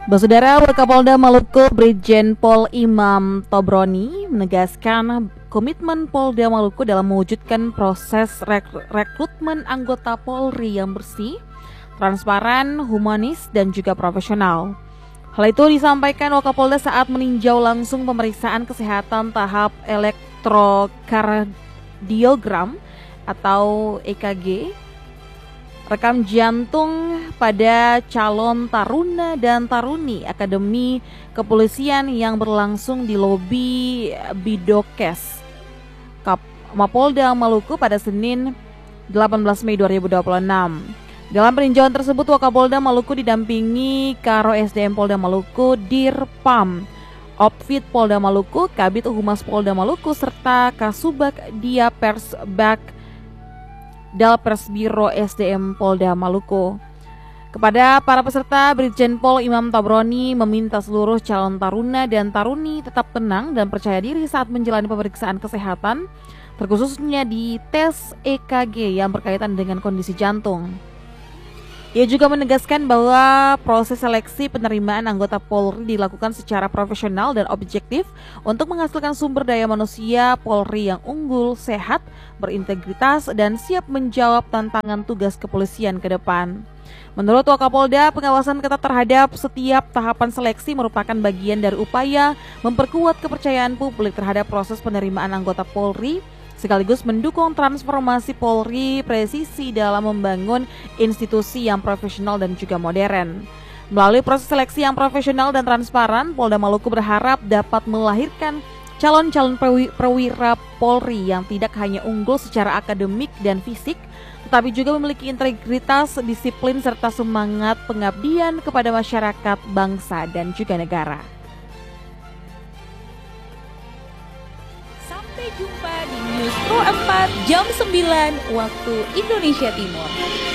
Saudara Wakapolda Maluku Brigjen Pol Imam Tobroni menegaskan komitmen Polda Maluku dalam mewujudkan proses rekrutmen anggota Polri yang bersih, transparan, humanis, dan juga profesional. Hal itu disampaikan Wakapolda saat meninjau langsung pemeriksaan kesehatan tahap elektrokardiogram atau EKG, rekam jantung pada calon taruna dan taruni Akademi Kepolisian yang berlangsung di lobi Bidokes Mapolda Maluku pada Senin 18 Mei 2026. Dalam peninjauan tersebut, Wakapolda Maluku didampingi Karo SDM Polda Maluku, Dirpam Opfit Polda Maluku, Kabid Humas Polda Maluku, serta Kasubag Dia Persbak Dalpers Biro SDM Polda Maluku. Kepada para peserta, Brigjen Pol Imam Tobroni meminta seluruh calon taruna dan taruni tetap tenang dan percaya diri saat menjalani pemeriksaan kesehatan, terkhususnya di tes EKG yang berkaitan dengan kondisi jantung. Ia juga menegaskan bahwa proses seleksi penerimaan anggota Polri dilakukan secara profesional dan objektif untuk menghasilkan sumber daya manusia Polri yang unggul, sehat, berintegritas, dan siap menjawab tantangan tugas kepolisian ke depan. Menurut Wakapolda, pengawasan ketat terhadap setiap tahapan seleksi merupakan bagian dari upaya memperkuat kepercayaan publik terhadap proses penerimaan anggota Polri, sekaligus mendukung transformasi Polri presisi dalam membangun institusi yang profesional dan juga modern. Melalui proses seleksi yang profesional dan transparan, Polda Maluku berharap dapat melahirkan calon-calon perwira Polri yang tidak hanya unggul secara akademik dan fisik, tetapi juga memiliki integritas, disiplin, serta semangat pengabdian kepada masyarakat, bangsa, dan juga negara. Sampai jumpa di News Pro 4 jam 9 waktu Indonesia Timur.